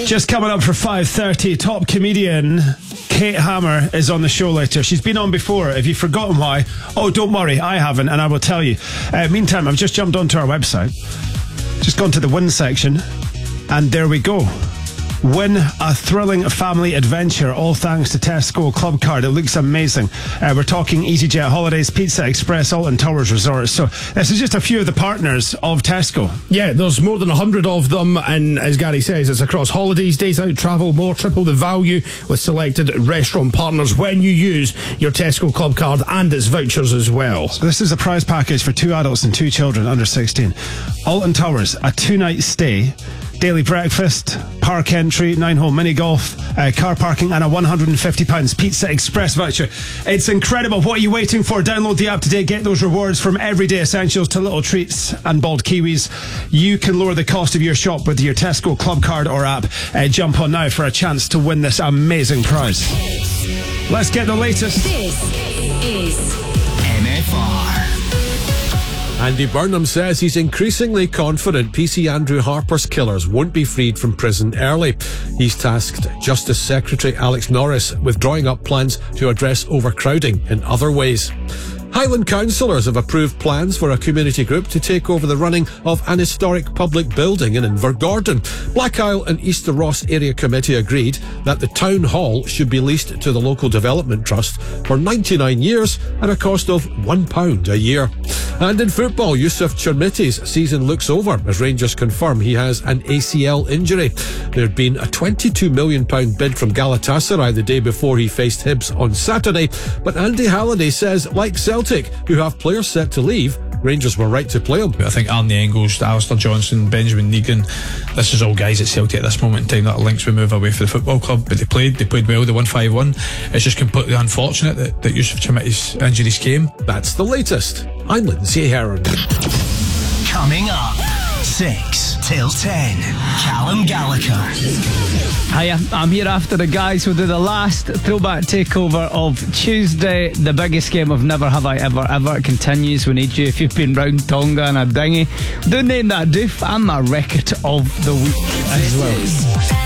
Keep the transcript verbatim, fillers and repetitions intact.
Just coming up for five thirty, top comedian Kate Hammer is on the show later. She's been on before. If you've forgotten why, oh, don't worry, I haven't, and I will tell you. Uh, meantime, I've just jumped onto our website, just gone to the win section, and there we go. Win a thrilling family adventure, all thanks to Tesco Club Card. It looks amazing. Uh, we're talking EasyJet Holidays, Pizza Express, Alton Towers Resorts. So this is just a few of the partners of Tesco. Yeah, there's more than a hundred of them, and as Gary says, it's across holidays, days out, travel, more, triple the value with selected restaurant partners when you use your Tesco Club Card and its vouchers as well. So this is a prize package for two adults and two children under sixteen. Alton Towers, a two-night stay, daily breakfast, park entry, nine-hole mini-golf, uh, car parking, and a one hundred fifty pounds Pizza Express voucher. It's incredible. What are you waiting for? Download the app today. Get those rewards from everyday essentials to little treats and bald kiwis. You can lower the cost of your shop with your Tesco Club Card or app. Uh, jump on now for a chance to win this amazing prize. Let's get the latest. This is M F R. Andy Burnham says he's increasingly confident P C Andrew Harper's killers won't be freed from prison early. He's tasked Justice Secretary Alex Norris with drawing up plans to address overcrowding in other ways. Highland councillors have approved plans for a community group to take over the running of an historic public building in Invergordon. Black Isle and Easter Ross Area Committee agreed that the town hall should be leased to the local development trust for ninety-nine years at a cost of one pound a year. And in football, Yusuf Chermiti's season looks over as Rangers confirm he has an A C L injury. There had been a twenty-two million pounds bid from Galatasaray the day before he faced Hibs on Saturday, but Andy Halliday says, like Celtic, who have players set to leave, Rangers were right to play him. I think Arnie Engels, Alistair Johnson, Benjamin Negan, this is all guys at Celtic at this moment in time that are links we move away for the football club, but they played they played well, they won five one. It's just completely unfortunate that, that Yusuf Chermiti's injuries came. That's the latest. I'm Lindsay Heron. Coming up, six till ten, Callum Gallagher. Hiya, I'm here after the guys who do the last throwback takeover of Tuesday. The biggest game of Never Have I Ever Ever continues. We need you if you've been round Tonga in a dinghy. Do name that doof and my record of the week as well.